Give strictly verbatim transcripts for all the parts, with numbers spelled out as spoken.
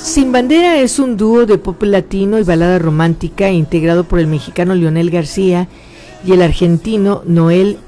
Sin Bandera es un dúo de pop latino y balada romántica integrado por el mexicano Leonel García y el argentino Noel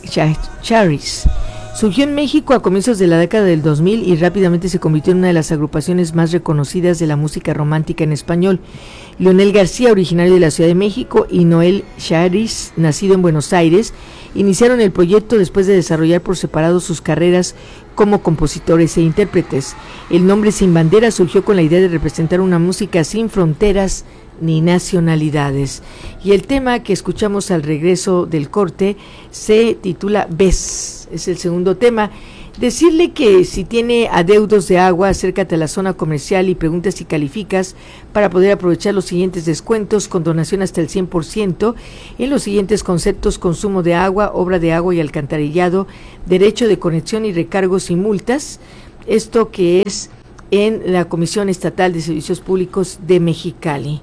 Charis. Surgió en México a comienzos de la década del dos mil y rápidamente se convirtió en una de las agrupaciones más reconocidas de la música romántica en español. Leonel García, originario de la Ciudad de México, y Noel Charis, nacido en Buenos Aires, iniciaron el proyecto después de desarrollar por separado sus carreras como compositores e intérpretes. El nombre Sin Bandera surgió con la idea de representar una música sin fronteras ni nacionalidades. Y el tema que escuchamos al regreso del corte se titula Ves, es el segundo tema. Decirle que si tiene adeudos de agua, acércate a la zona comercial y pregunta si calificas para poder aprovechar los siguientes descuentos con donación hasta el cien por ciento en los siguientes conceptos: consumo de agua, obra de agua y alcantarillado, derecho de conexión y recargos y multas. Esto que es en la Comisión Estatal de Servicios Públicos de Mexicali.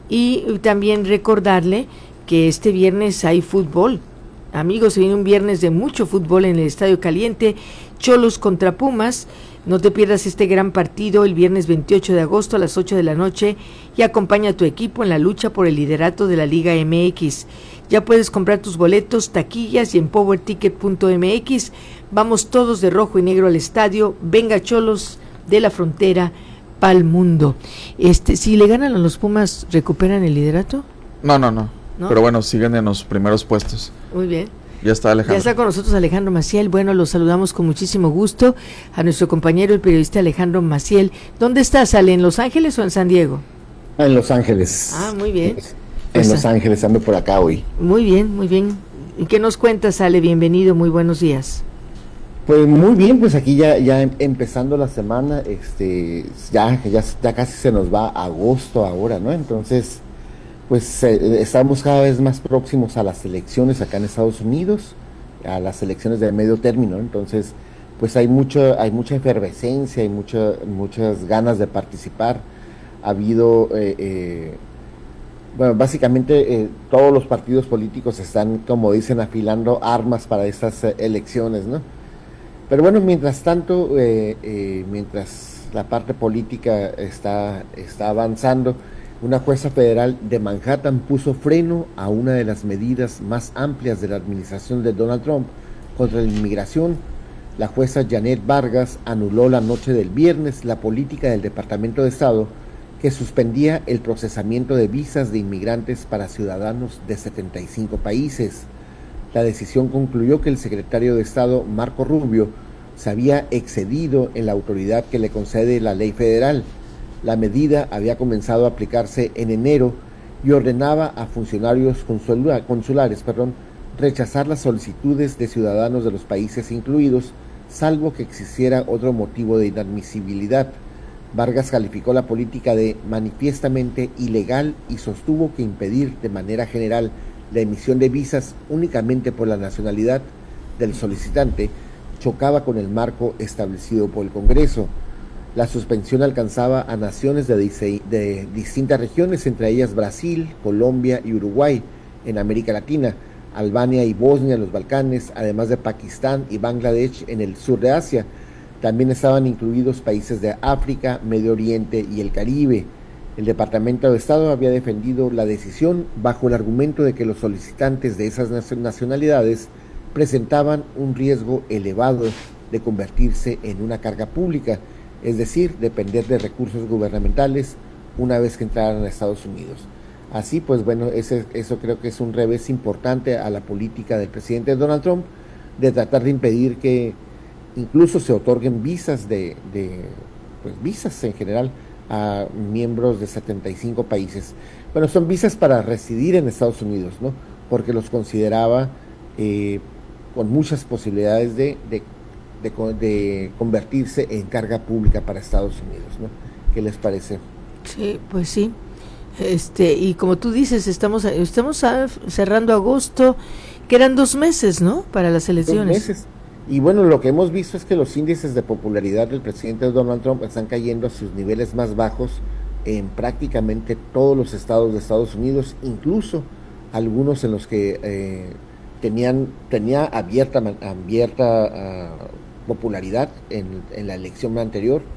Y también recordarle que este viernes hay fútbol. Amigos, se viene un viernes de mucho fútbol en el Estadio Caliente, Xolos contra Pumas. No te pierdas este gran partido el viernes veintiocho de agosto a las ocho de la noche y acompaña a tu equipo en la lucha por el liderato de la Liga M X. Ya puedes comprar tus boletos, taquillas y en power ticket punto m x. Vamos todos de rojo y negro al estadio. Venga, Xolos de la frontera pa'l mundo. Este, si le ganan a los Pumas, ¿recuperan el liderato? No, no, no, ¿no? Pero bueno, siguen en los primeros puestos. Muy bien. Ya está Alejandro. Ya está con nosotros Alejandro Maciel. Bueno, los saludamos con muchísimo gusto a nuestro compañero, el periodista Alejandro Maciel. ¿Dónde estás, Ale? ¿En Los Ángeles o en San Diego? En Los Ángeles. Ah, muy bien. En pues, Los Ángeles, ando por acá hoy. Muy bien, muy bien. ¿Y qué nos cuentas, Ale? Bienvenido, muy buenos días. Pues muy bien, pues aquí ya ya empezando la semana, este ya ya, ya casi se nos va agosto ahora, ¿no? Entonces, pues eh, estamos cada vez más próximos a las elecciones acá en Estados Unidos, a las elecciones de medio término, ¿no? Entonces, pues hay mucho hay mucha efervescencia, hay mucha, muchas ganas de participar. Ha habido eh, eh, bueno, básicamente eh, todos los partidos políticos están, como dicen, afilando armas para estas eh, elecciones, ¿no? Pero bueno, mientras tanto, eh, eh, mientras la parte política está, está avanzando, una jueza federal de Manhattan puso freno a una de las medidas más amplias de la administración de Donald Trump contra la inmigración. La jueza Janet Vargas anuló la noche del viernes la política del Departamento de Estado que suspendía el procesamiento de visas de inmigrantes para ciudadanos de setenta y cinco países. La decisión concluyó que el secretario de Estado, Marco Rubio, se había excedido en la autoridad que le concede la ley federal. La medida había comenzado a aplicarse en enero y ordenaba a funcionarios consula- consulares perdón, rechazar las solicitudes de ciudadanos de los países incluidos, salvo que existiera otro motivo de inadmisibilidad. Vargas calificó la política de manifiestamente ilegal y sostuvo que impedir de manera general la emisión de visas únicamente por la nacionalidad del solicitante chocaba con el marco establecido por el Congreso. La suspensión alcanzaba a naciones de, dice, de distintas regiones, entre ellas Brasil, Colombia y Uruguay, en América Latina, Albania y Bosnia en los Balcanes, además de Pakistán y Bangladesh en el sur de Asia. También estaban incluidos países de África, Medio Oriente y el Caribe. El Departamento de Estado había defendido la decisión bajo el argumento de que los solicitantes de esas nacionalidades presentaban un riesgo elevado de convertirse en una carga pública, es decir, depender de recursos gubernamentales una vez que entraran a Estados Unidos. Así pues, bueno, ese, eso creo que es un revés importante a la política del presidente Donald Trump de tratar de impedir que incluso se otorguen visas de, de pues visas en general a miembros de setenta y cinco países. Bueno, son visas para residir en Estados Unidos, ¿no? Porque los consideraba eh, con muchas posibilidades de, de, de, de convertirse en carga pública para Estados Unidos, ¿no? ¿Qué les parece? Sí, pues sí. Este, y como tú dices, estamos estamos cerrando agosto, que eran dos meses, ¿no? Para las elecciones. Dos meses. Y bueno, lo que hemos visto es que los índices de popularidad del presidente Donald Trump están cayendo a sus niveles más bajos en prácticamente todos los estados de Estados Unidos, incluso algunos en los que eh, tenían tenía abierta abierta uh, popularidad en, en la elección anterior,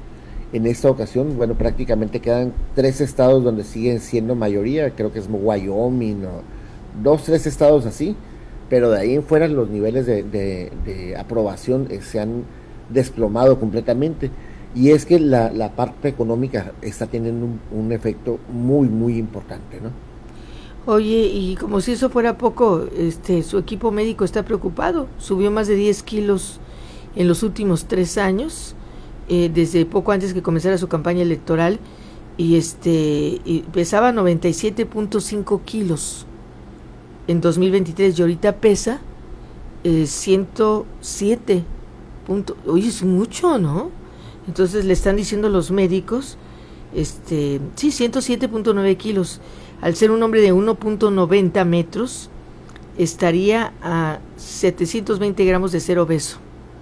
En esta ocasión, bueno, prácticamente quedan tres estados donde siguen siendo mayoría, creo que es Wyoming, o dos, tres estados así, pero de ahí en fuera los niveles de, de, de aprobación eh, se han desplomado completamente. Y es que la, la parte económica está teniendo un, un efecto muy, muy importante, ¿no? Oye, y como si eso fuera poco, este, su equipo médico está preocupado, subió más de diez kilos en los últimos tres años, eh, desde poco antes que comenzara su campaña electoral, y este y pesaba noventa y siete punto cinco kilos en dos mil veintitrés, y ahorita pesa eh, ciento siete punto, oye, es mucho, ¿no? Entonces le están diciendo los médicos, este, sí, ciento siete punto nueve kilos, al ser un hombre de uno punto noventa metros, estaría a setecientos veinte gramos de ser obeso.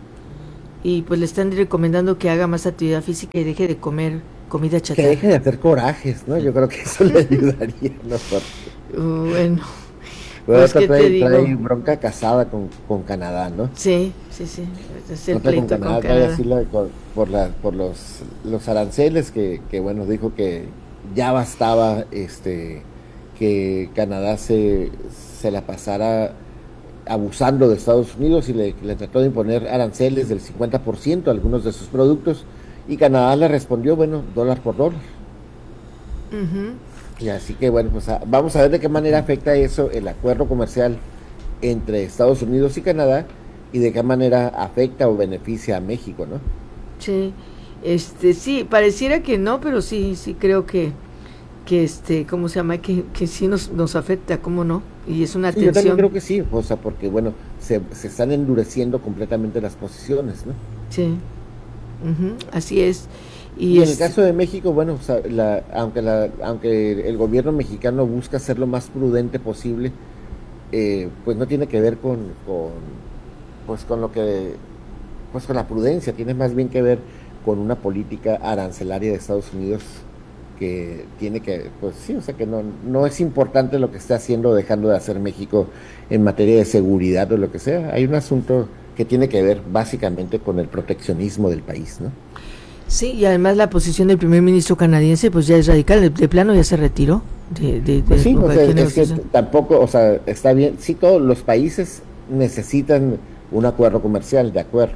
Y pues le están recomendando que haga más actividad física y deje de comer comida chatarra. Que deje de hacer corajes, ¿no? Yo creo que eso le ayudaría, ¿no? Bueno, pues, ¿qué trae, te digo? Trae bronca casada con, con Canadá, ¿no? Sí, sí, sí. Es el no pleito con Canadá, con Canadá. Así la, por, por, la, por los, los aranceles que, que, bueno, dijo que ya bastaba este que Canadá se, se la pasara abusando de Estados Unidos y le, le trató de imponer aranceles del cincuenta por ciento a algunos de sus productos, y Canadá le respondió, bueno, dólar por dólar. Uh-huh. Y así que, bueno, pues a, vamos a ver de qué manera afecta eso el acuerdo comercial entre Estados Unidos y Canadá, y de qué manera afecta o beneficia a México, ¿no? Sí, este, sí, pareciera que no, pero sí, sí creo que que este, ¿cómo se llama? Que, que sí nos, nos afecta, ¿cómo no? Y es una sí, tensión. Yo también creo que sí, o sea, porque bueno, se, se están endureciendo completamente las posiciones, ¿no? Sí, uh-huh. Así es. Y, y en es... el caso de México, bueno, o sea, la, aunque, la, aunque el gobierno mexicano busca ser lo más prudente posible, eh, pues no tiene que ver con, con, pues con lo que, pues con la prudencia, tiene más bien que ver con una política arancelaria de Estados Unidos que tiene que, pues sí, o sea que no, no es importante lo que está haciendo o dejando de hacer México en materia de seguridad o lo que sea. Hay un asunto que tiene que ver básicamente con el proteccionismo del país, ¿no? Sí, y además la posición del primer ministro canadiense pues ya es radical, de, de plano ya se retiró de, de, de pues sí, o sea, es que tampoco, o sea, está bien, sí, todos los países necesitan un acuerdo comercial, de acuerdo,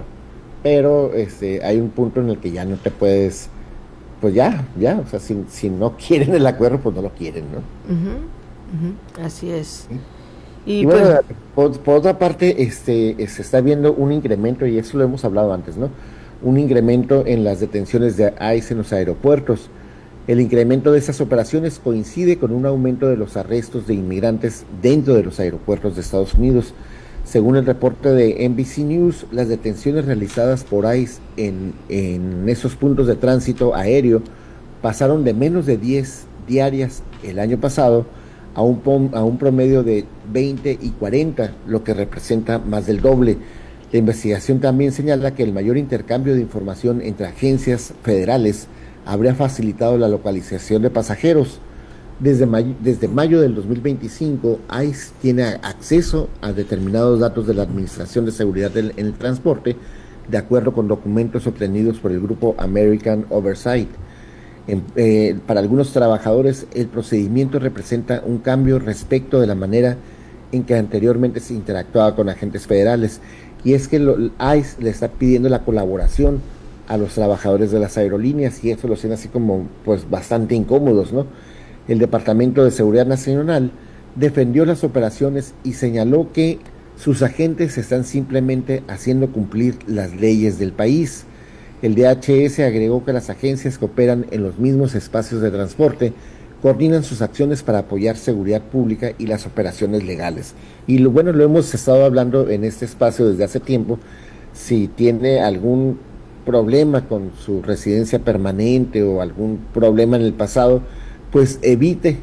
pero este hay un punto en el que ya no te puedes, pues ya, ya, o sea, si, si no quieren el acuerdo, pues no lo quieren, ¿no? Uh-huh, uh-huh, así es. ¿Sí? Y, y bueno, pues, por, por otra parte, este, se está viendo un incremento, y eso lo hemos hablado antes, ¿no? Un incremento en las detenciones de ICE en los aeropuertos. El incremento de esas operaciones coincide con un aumento de los arrestos de inmigrantes dentro de los aeropuertos de Estados Unidos. Según el reporte de N B C News, las detenciones realizadas por ICE en, en esos puntos de tránsito aéreo pasaron de menos de diez diarias el año pasado a un, a un promedio de veinte y cuarenta, lo que representa más del doble. La investigación también señala que el mayor intercambio de información entre agencias federales habría facilitado la localización de pasajeros. Desde mayo, desde mayo del dos mil veinticinco, ICE tiene acceso a determinados datos de la Administración de Seguridad del, en el Transporte, de acuerdo con documentos obtenidos por el grupo American Oversight. En, eh, para algunos trabajadores, el procedimiento representa un cambio respecto de la manera en que anteriormente se interactuaba con agentes federales, y es que lo, ICE le está pidiendo la colaboración a los trabajadores de las aerolíneas, y eso los tiene así como pues bastante incómodos, ¿no? El Departamento de Seguridad Nacional defendió las operaciones y señaló que sus agentes están simplemente haciendo cumplir las leyes del país. El D H S agregó que las agencias que operan en los mismos espacios de transporte coordinan sus acciones para apoyar seguridad pública y las operaciones legales. Y lo bueno, lo hemos estado hablando en este espacio desde hace tiempo. Si tiene algún problema con su residencia permanente o algún problema en el pasado, pues evite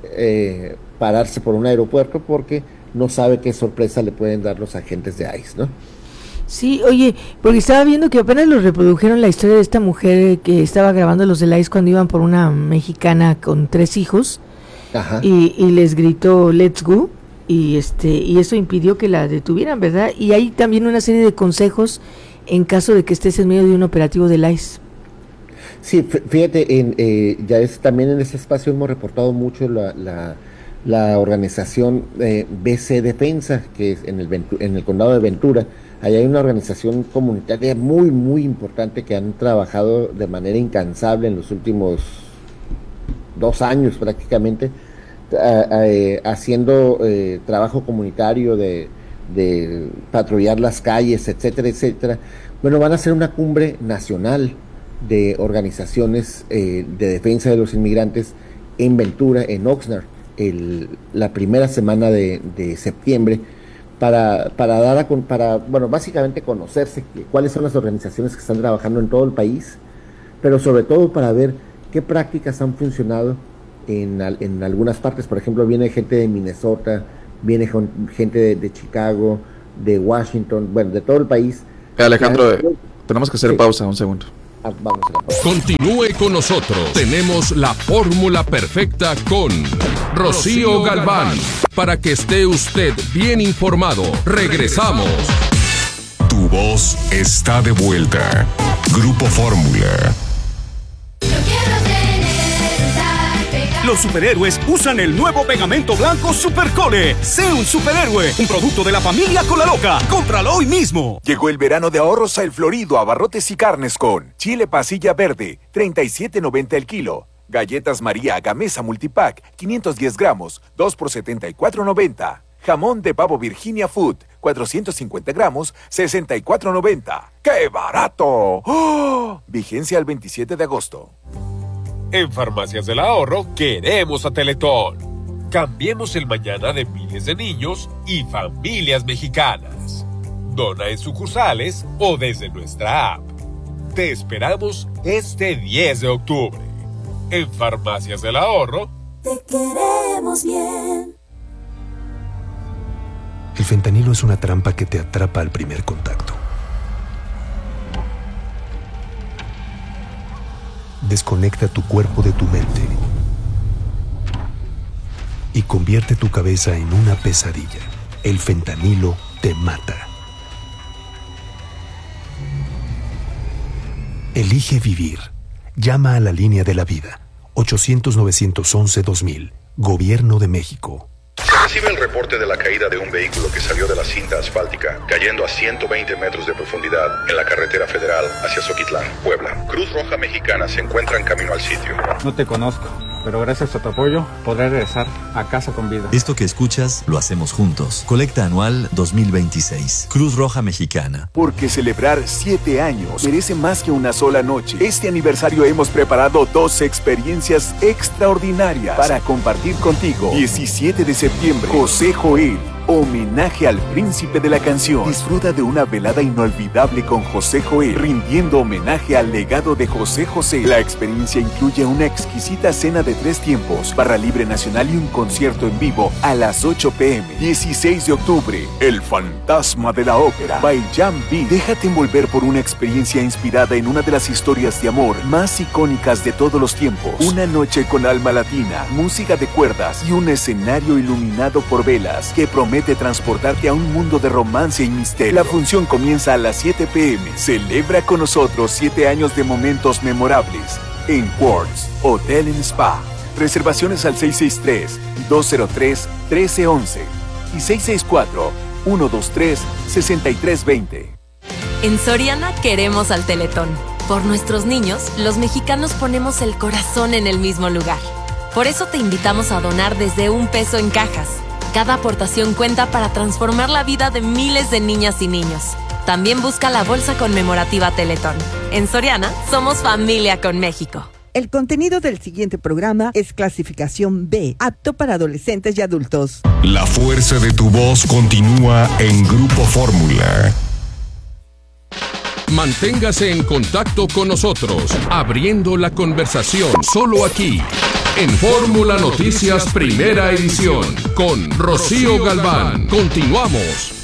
eh, pararse por un aeropuerto, porque no sabe qué sorpresa le pueden dar los agentes de ICE, ¿no? Sí, oye, porque estaba viendo que apenas lo reprodujeron la historia de esta mujer que estaba grabando los del ICE cuando iban por una mexicana con tres hijos. Ajá. Y, y les gritó "Let's go", y este y eso impidió que la detuvieran, ¿verdad? Y hay también una serie de consejos en caso de que estés en medio de un operativo del ICE. Sí, fíjate, en, eh, ya es, también en ese espacio hemos reportado mucho la, la, la organización eh, B C Defensa, que es en el, en el condado de Ventura. Allá hay una organización comunitaria muy, muy importante que han trabajado de manera incansable en los últimos dos años prácticamente, a, a, eh, haciendo eh, trabajo comunitario de, de patrullar las calles, etcétera, etcétera. Bueno, van a hacer una cumbre nacional de organizaciones eh, de defensa de los inmigrantes en Ventura, en Oxnard, el, la primera semana de, de septiembre, para, para dar a, para, bueno, básicamente conocerse cuáles son las organizaciones que están trabajando en todo el país, pero sobre todo para ver qué prácticas han funcionado en, en algunas partes. Por ejemplo, viene gente de Minnesota, viene gente de, de Chicago, de Washington, bueno, de todo el país. Eh, Alejandro, eh, tenemos que hacer sí. pausa un segundo. Vamos a la pausa. Continúe con nosotros. Tenemos la fórmula perfecta con Rocío Galván. Para que esté usted bien informado. Regresamos. Tu voz está de vuelta. Grupo Fórmula. Los superhéroes usan el nuevo pegamento blanco Supercole. Sé un superhéroe, un producto de la familia Colaloca. ¡Cómpralo hoy mismo! Llegó el verano de ahorros a El Florido, Abarrotes y Carnes con chile pasilla verde, treinta y siete noventa el kilo. Galletas María Gamesa Multipack, quinientos diez gramos, dos por setenta y cuatro noventa. Jamón de pavo Virginia Food, cuatrocientos cincuenta gramos, sesenta y cuatro noventa. ¡Qué barato! ¡Oh! Vigencia al veintisiete de agosto. En Farmacias del Ahorro queremos a Teletón. Cambiemos el mañana de miles de niños y familias mexicanas. Dona en sucursales o desde nuestra app. Te esperamos este diez de octubre. En Farmacias del Ahorro. Te queremos bien. El fentanilo es una trampa que te atrapa al primer contacto. Desconecta tu cuerpo de tu mente y convierte tu cabeza en una pesadilla. El fentanilo te mata. Elige vivir. Llama a la línea de la vida. ochocientos, novecientos once, dos mil. Gobierno de México. Se recibe el reporte de la caída de un vehículo que salió de la cinta asfáltica, cayendo a ciento veinte metros de profundidad en la carretera federal hacia Zoquitlán, Puebla. Cruz Roja Mexicana se encuentra en camino al sitio. No te conozco, pero gracias a tu apoyo podré regresar a casa con vida. Esto que escuchas lo hacemos juntos. Colecta anual dos mil veintiséis. Cruz Roja Mexicana. Porque celebrar siete años merece más que una sola noche. Este aniversario hemos preparado dos experiencias extraordinarias para compartir contigo. diecisiete de septiembre, José Joel. Homenaje al príncipe de la canción. Disfruta de una velada inolvidable con José Joel, rindiendo homenaje al legado de José José. La experiencia incluye una exquisita cena de tres tiempos, barra libre nacional y un concierto en vivo a las ocho pe eme. dieciséis de octubre, El Fantasma de la Ópera, by Jan B. Déjate envolver por una experiencia inspirada en una de las historias de amor más icónicas de todos los tiempos. Una noche con alma latina, música de cuerdas y un escenario iluminado por velas que promete de transportarte a un mundo de romance y misterio. La función comienza a las siete pe eme. Celebra con nosotros siete años de momentos memorables en Quartz Hotel and Spa. Reservaciones al seis seis tres, dos cero tres, uno tres uno uno y seis seis cuatro, uno dos tres, seis tres dos cero. En Soriana queremos al Teletón. Por nuestros niños, los mexicanos ponemos el corazón en el mismo lugar. Por eso te invitamos a donar desde un peso en cajas. Cada aportación cuenta para transformar la vida de miles de niñas y niños. También busca la bolsa conmemorativa Teletón. En Soriana, somos familia con México. El contenido del siguiente programa es clasificación B, apto para adolescentes y adultos. La fuerza de tu voz continúa en Grupo Fórmula. Manténgase en contacto con nosotros, abriendo la conversación solo aquí, en Fórmula Noticias Primera Edición, con Rocío Galván. Continuamos.